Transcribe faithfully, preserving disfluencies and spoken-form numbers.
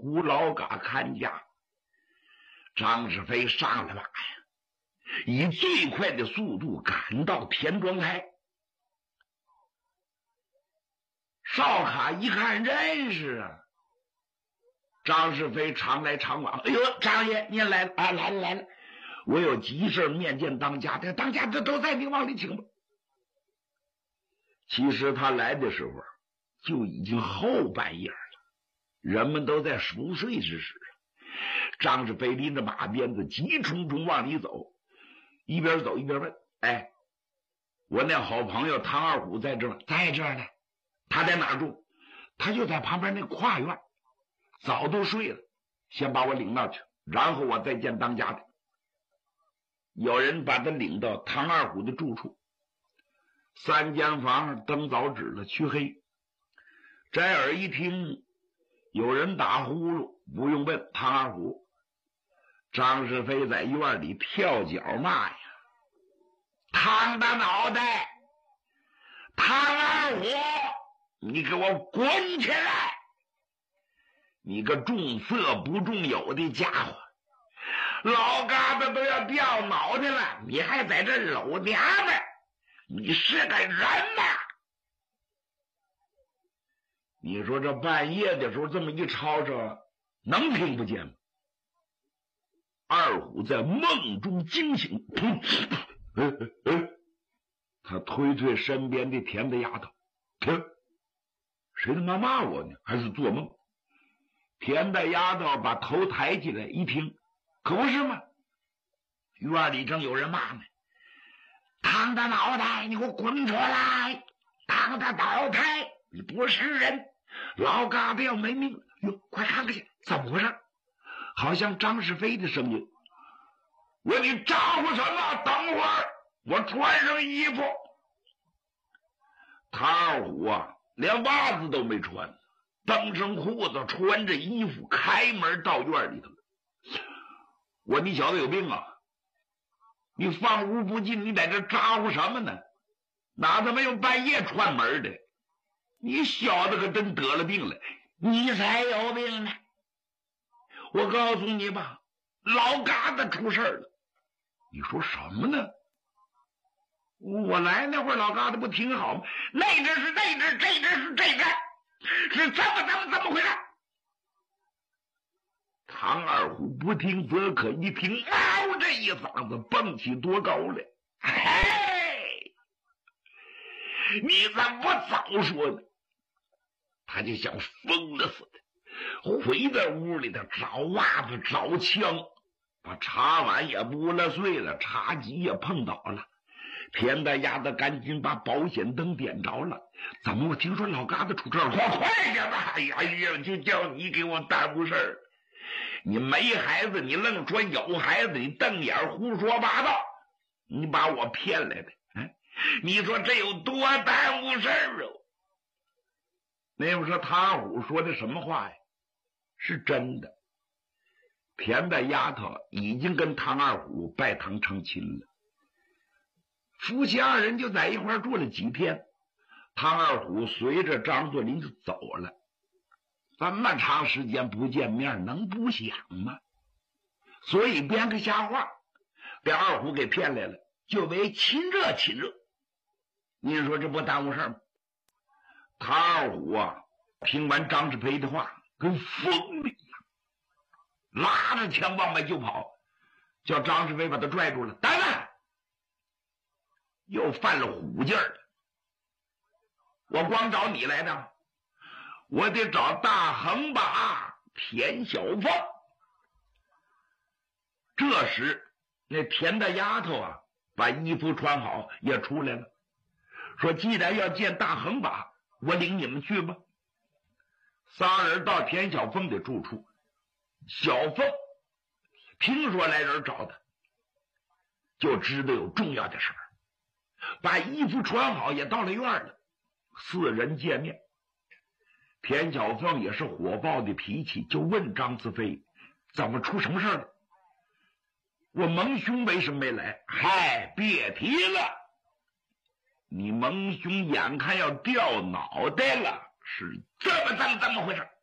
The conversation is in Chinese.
胡老嘎看家。张世飞上了马呀，以最快的速度赶到田庄台。哨卡一看认识啊，张世飞常来常往。哎呦，张爷您来了啊，来了来了，我有急事面见当家的，当家的都在，您往里请吧。其实他来的时候就已经后半夜了，人们都在熟睡之时。张世飞拎着马鞭子急冲冲往里走，一边走一边问：哎，我那好朋友唐二虎在这儿？在这儿呢。他在哪儿住？他就在旁边那跨院，早都睡了，先把我领那去，然后我再见当家的。有人把他领到唐二虎的住处，三间房灯早指了，黢黑。摘耳一听有人打呼噜，不用问，唐二虎。张世飞在院里跳脚骂呀：唐大脑袋，唐二虎，你给我滚起来！你个重色不重友的家伙，老嘎子都要掉脑袋了，你还在这搂娘们，你是个人吗？你说这半夜的时候这么一吵吵，能听不见吗？二虎在梦中惊醒，他推推身边的田的丫头，谁他妈骂我呢？还是做梦？田的丫头把头抬起来一听，可不是吗？院里正有人骂呢：唐大脑袋，你给我滚出来！唐大脑袋，你不是人，老嘎子要没命了！哟，快看看去，怎么回事？好像张世飞的声音。我你招呼什么？等会儿我穿上衣服。唐二虎啊，连袜子都没穿，蹬上裤子，穿着衣服，开门到院里头了。我你小子有病啊！你放屋不进，你在这招呼什么呢？哪他妈有半夜串门的？你小子可真得了病了，你才有病呢！我告诉你吧，老嘎子出事了。你说什么呢？我来那会儿老嘎子不挺好吗？那只是那只，这只是这只，是这么这么这么回事。唐二虎不听则可，一听嗷这一嗓子蹦起多高来。嘿，你怎么不早说呢？他就像疯了似的，回到屋里头找袜子找枪，把茶碗也拨了碎了，茶几也碰倒了。田大丫头赶紧把保险灯点着了。怎么我听说老嘎子出事了？快快点吧！哎呀，就叫你给我耽误事儿。你没孩子，你愣说有孩子，你瞪眼胡说八道，你把我骗来的。嗯，你说这有多耽误事儿啊？那不说唐二虎说的什么话呀？是真的。田大丫头已经跟唐二虎拜堂成亲了，夫妻二人就在一块住了几天。唐二虎随着张作霖就走了，这么长时间不见面，能不想吗？所以编个瞎话，被二虎给骗来了，就为亲热亲热。您说这不耽误事吗？唐二虎啊，听完张世培的话，跟疯了一样，拉着枪往外就跑，叫张世培把他拽住了。等等，又犯了虎劲儿了。我光找你来的，我得找大横把田小凤。这时那田大丫头啊，把衣服穿好也出来了，说既然要见大横把，我领你们去吧。仨人到田小凤的住处，小凤听说来人找他，就知道有重要的事儿，把衣服穿好也到了院了。四人见面，田小凤也是火爆的脾气，就问张子飞怎么出什么事了？我蒙兄为什么没来？嗨，别提了，你蒙兄眼看要掉脑袋了，是这么这么这么回事。